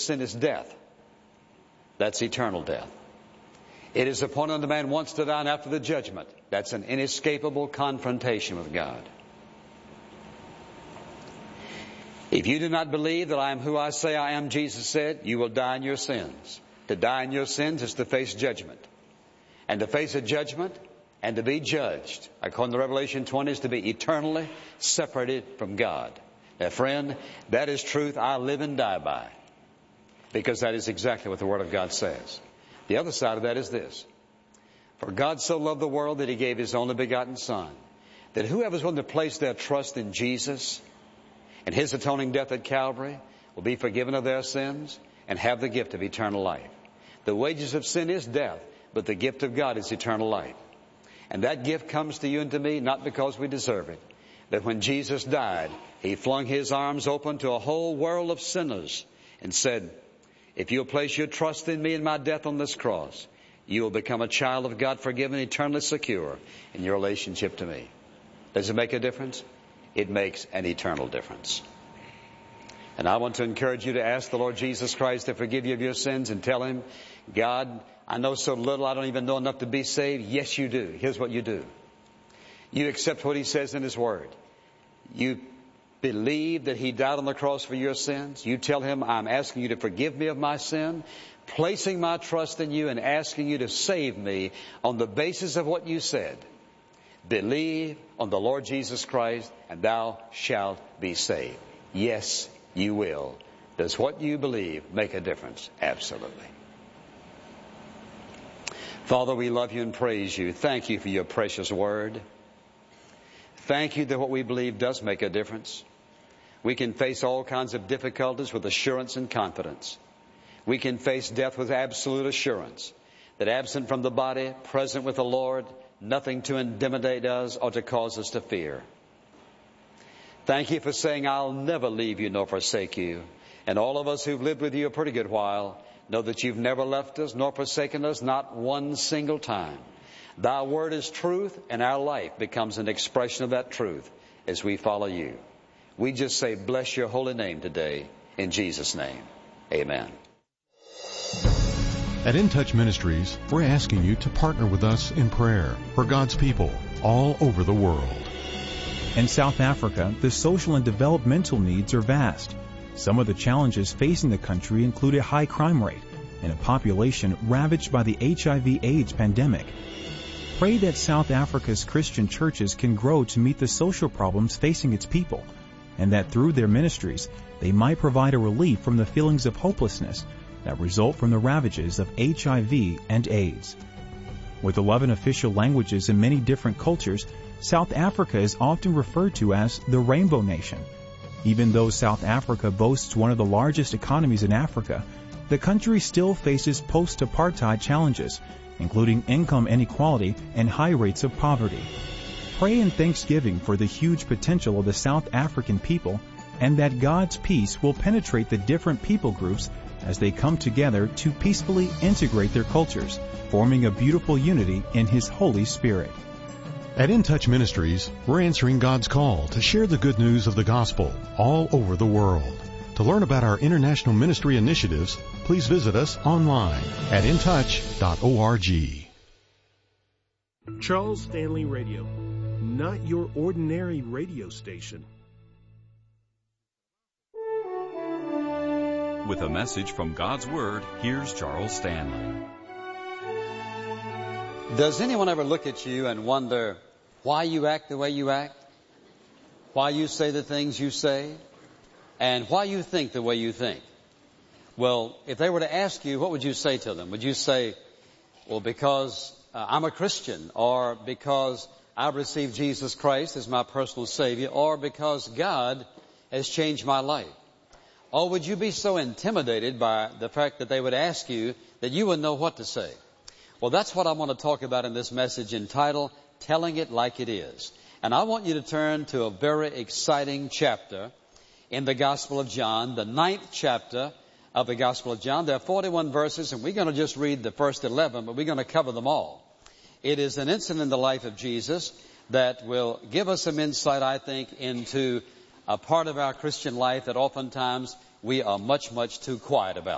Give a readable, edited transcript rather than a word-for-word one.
sin is death. That's eternal death. It is appointed unto man once to die, and after the judgment. That's an inescapable confrontation with God. If you do not believe that I am who I say I am, Jesus said, you will die in your sins. To die in your sins is to face judgment. And to face a judgment and to be judged, according to Revelation 20, is to be eternally separated from God. Now, friend, that is truth I live and die by, because that is exactly what the Word of God says. The other side of that is this. For God so loved the world that He gave His only begotten Son, that whoever is willing to place their trust in Jesus and His atoning death at Calvary will be forgiven of their sins and have the gift of eternal life. The wages of sin is death, but the gift of God is eternal life. And that gift comes to you and to me not because we deserve it, but when Jesus died, He flung His arms open to a whole world of sinners and said, if you'll place your trust in me and my death on this cross, you will become a child of God, forgiven, eternally secure in your relationship to me. Does it make a difference? It makes an eternal difference. And I want to encourage you to ask the Lord Jesus Christ to forgive you of your sins and tell Him, God, I know so little, I don't even know enough to be saved. Yes, you do. Here's what you do. You accept what He says in His Word. You believe that He died on the cross for your sins. You tell Him, I'm asking you to forgive me of my sin, placing my trust in you and asking you to save me on the basis of what you said. Believe on the Lord Jesus Christ and thou shalt be saved. Yes, you will. Does what you believe make a difference? Absolutely. Father, we love you and praise you. Thank you for your precious word. Thank you that what we believe does make a difference. We can face all kinds of difficulties with assurance and confidence. We can face death with absolute assurance that absent from the body, present with the Lord, nothing to intimidate us or to cause us to fear. Thank you for saying, I'll never leave you nor forsake you. And all of us who've lived with you a pretty good while know that you've never left us nor forsaken us, not one single time. Thy word is truth, and our life becomes an expression of that truth as we follow you. We just say, bless your holy name today, in Jesus' name. Amen. At In Touch Ministries, we're asking you to partner with us in prayer for God's people all over the world. In South Africa, the social and developmental needs are vast. Some of the challenges facing the country include a high crime rate and a population ravaged by the HIV/AIDS pandemic. Pray that South Africa's Christian churches can grow to meet the social problems facing its people, and that through their ministries, they might provide a relief from the feelings of hopelessness that result from the ravages of HIV and AIDS. With 11 official languages and many different cultures, South Africa is often referred to as the Rainbow Nation. Even though South Africa boasts one of the largest economies in Africa, the country still faces post-apartheid challenges, including income inequality and high rates of poverty. Pray in thanksgiving for the huge potential of the South African people, and that God's peace will penetrate the different people groups as they come together to peacefully integrate their cultures, forming a beautiful unity in His Holy Spirit. At In Touch Ministries, we're answering God's call to share the good news of the gospel all over the world. To learn about our international ministry initiatives, please visit us online at intouch.org. Charles Stanley Radio, not your ordinary radio station. With a message from God's Word, here's Charles Stanley. Does anyone ever look at you and wonder why you act the way you act? Why you say the things you say? And why you think the way you think? Well, if they were to ask you, what would you say to them? Would you say, well, because I'm a Christian, or because I've received Jesus Christ as my personal Savior, or because God has changed my life? Or would you be so intimidated by the fact that they would ask you that you wouldn't know what to say? Well, that's what I want to talk about in this message entitled, Telling It Like It Is. And I want you to turn to a very exciting chapter in the Gospel of John, the 9th chapter of the Gospel of John. There are 41 verses, and we're going to just read the first 11, but we're going to cover them all. It is an incident in the life of Jesus that will give us some insight, I think, into a part of our Christian life that oftentimes we are much, much too quiet about.